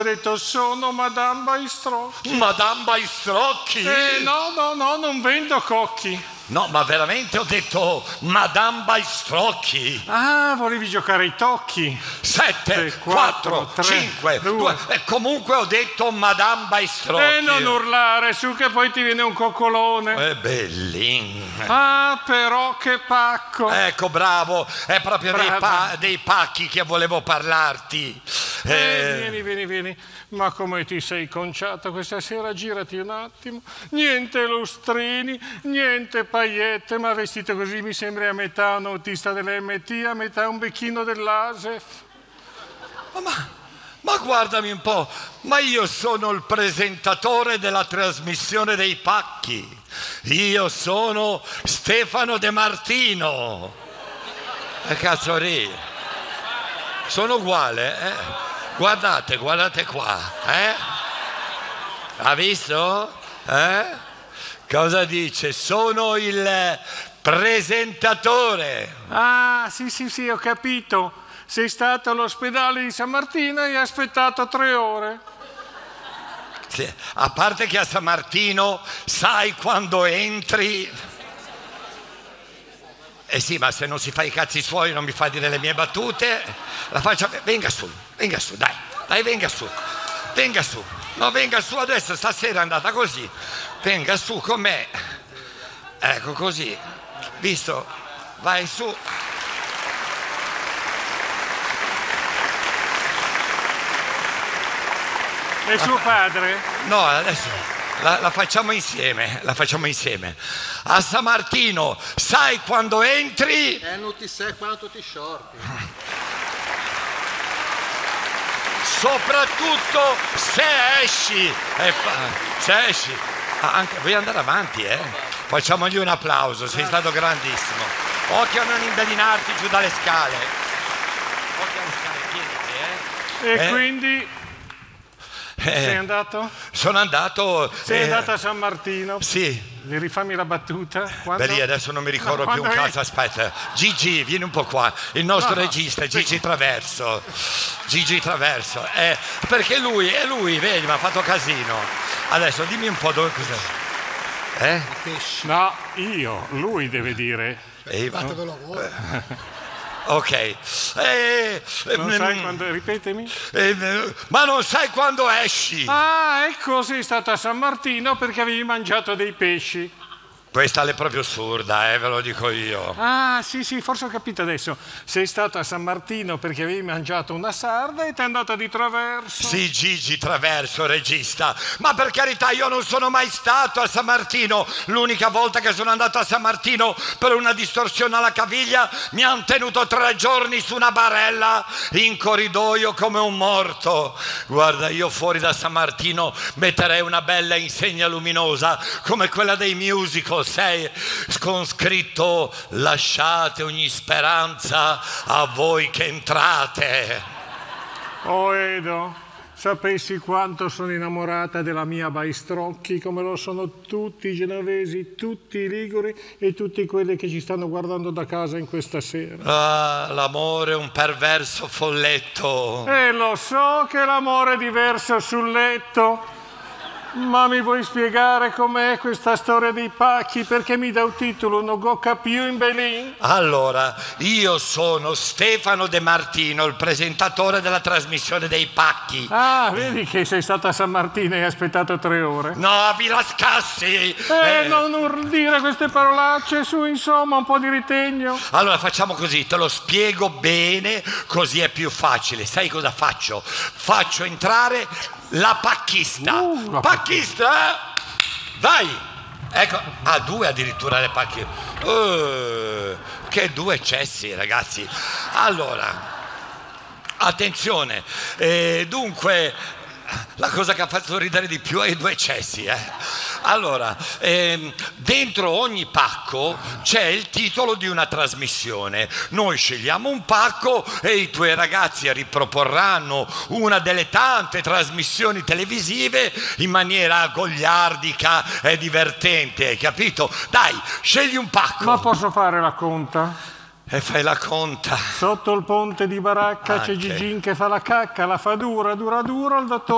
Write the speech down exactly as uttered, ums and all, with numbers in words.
Ho detto sono Madame Baistrocchi. Madame Baistrocchi? Eh no, no, no, non vendo cocchi. No, ma veramente ho detto Madame Baistrocchi. Ah, volevi giocare ai tocchi. Sette, quattro, cinque, due. E comunque ho detto Madame Baistrocchi. E non urlare, su che poi ti viene un coccolone. È bellin. Ah, però che pacco. Ecco, bravo, è proprio dei, pa- dei pacchi che volevo parlarti. Eh, Eh... vieni, vieni, vieni. Ma come ti sei conciata questa sera? Girati un attimo. Niente lustrini, niente paillette, ma vestito così mi sembri a metà un autista dell'M T, a metà un becchino dell'A S E F. Ma, ma guardami un po', ma io sono il presentatore della trasmissione dei pacchi. Io sono Stefano De Martino. E cazzo rì? Sono uguale, eh? Guardate, guardate qua, eh? Ha visto? Eh? Cosa dice? Sono il presentatore. Ah, sì, sì, sì, ho capito. Sei stato all'ospedale di San Martino e hai aspettato tre ore. Sì, a parte che a San Martino sai quando entri. Eh sì, ma se non si fa i cazzi suoi non mi fa dire le mie battute, la faccia. Venga su, venga su, dai, dai, venga su, venga su. No, venga su adesso, stasera è andata così. Venga su con me. Ecco così. Visto? Vai su. E suo padre? No, adesso la, la facciamo insieme, la facciamo insieme. A San Martino, sai quando entri? E non ti sai quanto ti sciorti. Soprattutto se esci. E fa, se esci. Ah, anche, vuoi andare avanti, eh? Facciamogli un applauso, sei stato grandissimo. Occhio a non imbelinarti giù dalle scale. Occhio alle scale, tieniti, eh? E eh? quindi... Eh, sei andato? Sono andato. Sei eh, andato a San Martino? Sì. Mi rifammi la battuta? Quando? Beh, lì adesso non mi ricordo No, più un quando cazzo, aspetta. Gigi, vieni un po' qua. Il nostro no, regista, Gigi Traverso. Gigi Traverso. Eh, perché lui, è lui, vedi, mi ha fatto casino. Adesso dimmi un po' dove cos'è. Eh? No, io, lui deve dire. E va. Fatto lavoro. Ok. Eh, Non eh, sai mm, quando... Ripetemi. eh, ma non sai quando esci? Ah, ecco, sei stato a San Martino perché avevi mangiato dei pesci. Questa è proprio assurda, eh, ve lo dico io. Ah, sì, sì, forse ho capito adesso. Sei stato a San Martino perché avevi mangiato una sarda e ti è andata di traverso. Sì, Gigi Traverso, regista. Ma per carità, io non sono mai stato a San Martino. L'unica volta che sono andato a San Martino per una distorsione alla caviglia mi hanno tenuto tre giorni su una barella in corridoio come un morto. Guarda, io fuori da San Martino metterei una bella insegna luminosa come quella dei musical. Sei con scritto lasciate ogni speranza a voi che entrate. Oh Edo, sapessi quanto sono innamorata della mia Baistrocchi, come lo sono tutti i genovesi, tutti i liguri e tutti quelli che ci stanno guardando da casa in questa sera. Ah, l'amore è un perverso folletto. E lo so che l'amore è diverso sul letto. Ma mi vuoi spiegare com'è questa storia dei pacchi? Perché mi dà un titolo, non gocca più in Belin? Allora, io sono Stefano De Martino, il presentatore della trasmissione dei pacchi. Ah, vedi che sei stata a San Martino e hai aspettato tre ore? No, a Villa Scassi! Eh, Eh, non ur- dire queste parolacce, su, insomma, un po' di ritegno. Allora facciamo così, te lo spiego bene, così è più facile. Sai cosa faccio? Faccio entrare la pacchista. Uh, la Pacchista, eh? Vai! Ecco, ha ah, due addirittura le pacche. Uh, che due cessi, ragazzi. Allora, attenzione. Eh, dunque, la cosa che ha fatto ridere di più è i due cessi, eh. Allora, ehm, dentro ogni pacco c'è il titolo di una trasmissione. Noi scegliamo un pacco e i tuoi ragazzi riproporranno una delle tante trasmissioni televisive in maniera goliardica e divertente, hai capito? Dai, scegli un pacco. Ma posso fare la conta? E fai la conta. Sotto il ponte di Baracca c'è Anche. Gigin che fa la cacca, la fa dura, dura, dura, il dottore